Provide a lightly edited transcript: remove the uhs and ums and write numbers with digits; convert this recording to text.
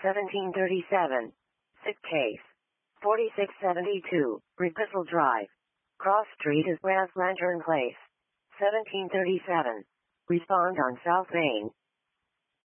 1737. Sick case. 4672, Repistle Drive. Cross Street is Brass Lantern Place. 1737. Respond on South Main.